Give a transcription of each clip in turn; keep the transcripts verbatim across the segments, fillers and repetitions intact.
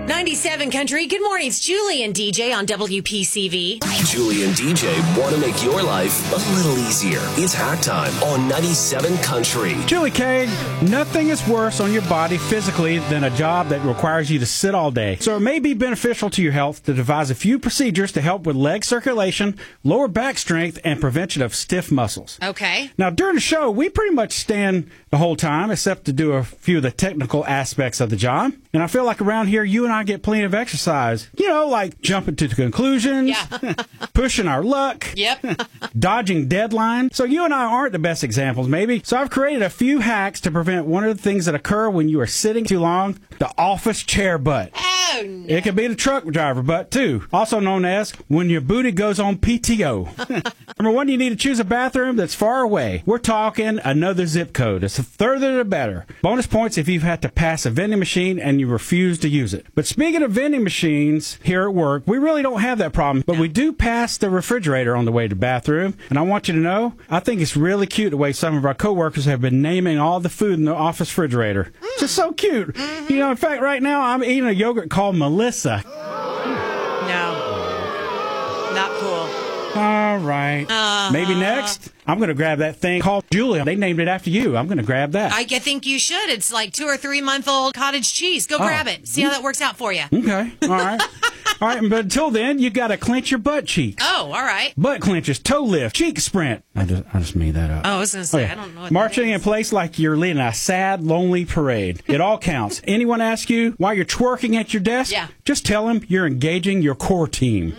ninety-seven Country. Good morning. It's Julie and D J on W P C V. Julie and D J want to make your life a little easier. It's hack time on ninety-seven Country. Julie K, nothing is worse on your body physically than a job that requires you to sit all day. So it may be beneficial to your health to devise a few procedures to help with leg circulation, lower back strength, and prevention of stiff muscles. Okay. Now, during the show, we pretty much stand the whole time, except to do a few of the technical aspects of the job. And I feel like around here, you and I get plenty of exercise. You know, like jumping to conclusions, Yeah. pushing our luck, Yep. dodging deadline. So you and I aren't the best examples, maybe. So I've created a few hacks to prevent one of the things that occur when you are sitting too long, the office chair butt. Oh, no. It could be the truck driver butt, too. Also known as when your booty goes on P T O. Number one, you need to choose a bathroom that's far away. We're talking another zip code. The further, the better. Bonus points if you've had to pass a vending machine and you refuse to use it. But speaking of vending machines here at work, we really don't have that problem. But we do pass the refrigerator on the way to the bathroom. And I want you to know, I think it's really cute the way some of our coworkers have been naming all the food in the office refrigerator. Mm. Just so cute. Mm-hmm. You know, in fact, right now I'm eating a yogurt called Melissa. No. Not cool. All right. Uh-huh. Maybe next, I'm going to grab that thing called Julia. They named it after you. I'm going to grab that. I, I think you should. It's like two or three month old cottage cheese. Go oh. grab it. See how that works out for you. Okay. All right. All right. But until then, you got to clench your butt cheeks. Oh, all right. Butt clenches, toe lift, cheek sprint. I just, I just made that up. Oh, I was going to say, okay. I don't know what Marching that in is. place like you're leading a sad, lonely parade. It all counts. Anyone ask you why you're twerking at your desk? Yeah. Just tell them you're engaging your core team.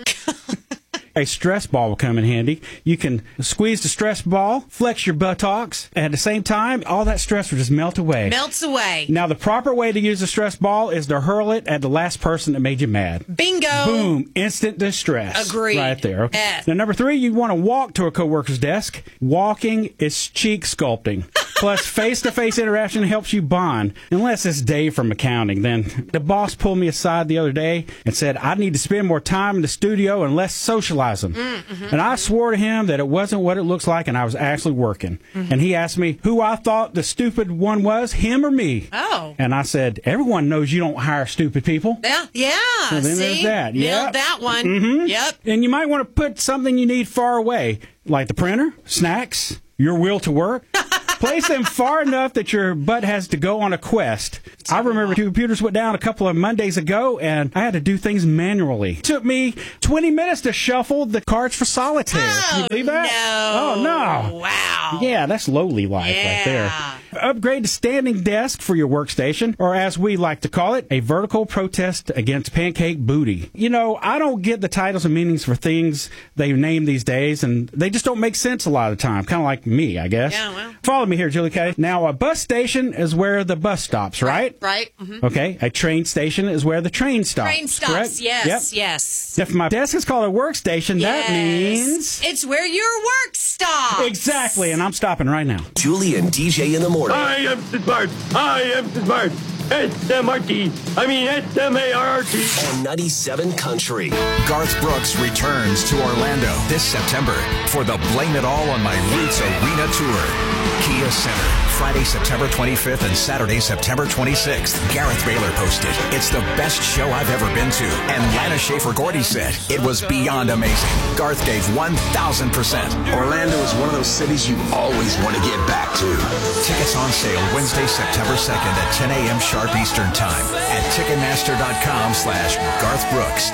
A stress ball will come in handy. You can squeeze the stress ball, flex your buttocks, and at the same time, all that stress will just melt away. Melts away. Now, the proper way to use a stress ball is to hurl it at the last person that made you mad. Bingo. Boom. Instant distress. Agreed. Right there. Okay. Yes. Now, number three, you want to walk to a coworker's desk. Walking is cheek sculpting. Plus, face-to-face interaction helps you bond. Unless it's Dave from accounting. Then the boss pulled me aside the other day and said, I need to spend more time in the studio and less socializing. Mm-hmm. And I swore to him that it wasn't what it looks like and I was actually working. Mm-hmm. And he asked me who I thought the stupid one was, him or me. Oh. And I said, everyone knows you don't hire stupid people. Yeah. Yeah. Well, then See? there's that. Nailed Yep. that one. Mm-hmm. Yep. And you might want to put something you need far away, like the printer, snacks, your will to work. Place them far enough that your butt has to go on a quest. I remember two computers went down a couple of Mondays ago, and I had to do things manually. It took me twenty minutes to shuffle the cards for solitaire. Oh, Can you believe that? No. Oh, no. Wow. Yeah, that's lowly life yeah. right there. Upgrade to standing desk for your workstation, or as we like to call it, a vertical protest against pancake booty. You know, I don't get the titles and meanings for things they name these days, and they just don't make sense a lot of the time. Kind of like me, I guess. Yeah, well. Follow me here, Julie K. Now, a bus station is where the bus stops, right? Right. Mm-hmm. Okay. A train station is where the train stops. Train stops. Correct? Yes. Yep. Yes. If my desk is called a workstation, yes. that means it's where your work stops. Exactly, and I'm stopping right now. Julie and D J in the morning. I am smart. I am smart. S M R T. I mean S M A R R T. On ninety-seven Country. Garth Brooks returns to Orlando this September for the Blame It All on My Roots Arena Tour. Kia Center, Friday, September twenty-fifth and Saturday, September twenty-sixth. Gareth Baylor posted, it's the best show I've ever been to. And Lana Schaefer-Gordy said, it was beyond amazing. Garth gave one thousand percent. Orlando is one of those cities you always want to get back to. Tickets on sale Wednesday, September second at ten a.m. sharp Eastern Time at Ticketmaster.com slash Garth Brooks.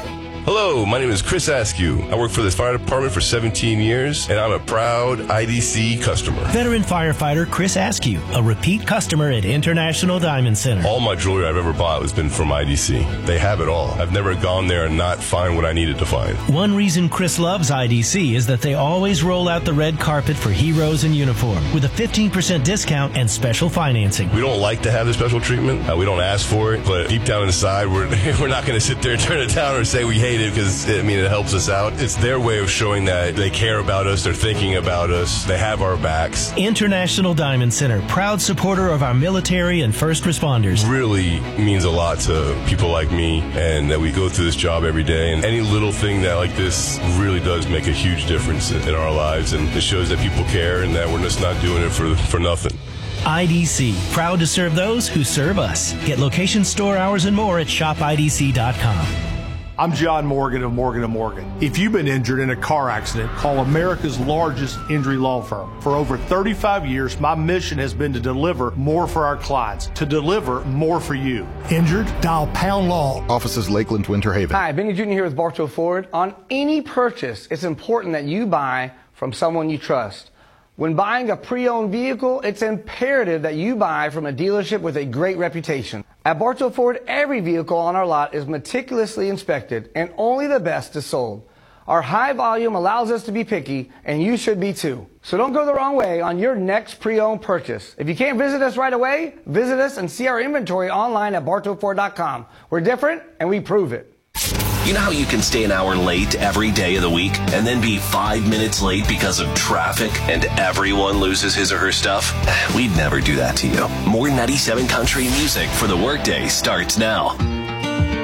Hello, my name is Chris Askew. I work for the fire department for seventeen years, and I'm a proud I D C customer. Veteran firefighter Chris Askew, a repeat customer at International Diamond Center. All my jewelry I've ever bought has been from I D C. They have it all. I've never gone there and not find what I needed to find. One reason Chris loves I D C is that they always roll out the red carpet for heroes in uniform with a fifteen percent discount and special financing. We don't like to have the special treatment. Uh, we don't ask for it, but deep down inside, we're, we're not going to sit there and turn it down or say we hate it because, I mean, it helps us out. It's their way of showing that they care about us, they're thinking about us, they have our backs. International Diamond Center, proud supporter of our military and first responders. Really means a lot to people like me, and that we go through this job every day, and any little thing that like this really does make a huge difference in, in our lives, and it shows that people care and that we're just not doing it for, for nothing. I D C, proud to serve those who serve us. Get location, store hours, and more at shop I D C dot com. I'm John Morgan of Morgan and Morgan. If you've been injured in a car accident, call America's largest injury law firm. For over thirty-five years, my mission has been to deliver more for our clients, to deliver more for you. Injured? Dial Pound Law. Offices Lakeland, Winter Haven. Hi, Benny Junior here with Bartow Ford. On any purchase, it's important that you buy from someone you trust. When buying a pre-owned vehicle, it's imperative that you buy from a dealership with a great reputation. At Bartow Ford, every vehicle on our lot is meticulously inspected, and only the best is sold. Our high volume allows us to be picky, and you should be too. So don't go the wrong way on your next pre-owned purchase. If you can't visit us right away, visit us and see our inventory online at bartow ford dot com. We're different, and we prove it. You know how you can stay an hour late every day of the week and then be five minutes late because of traffic and everyone loses his or her stuff? We'd never do that to you. More ninety-seven Country music for the workday starts now.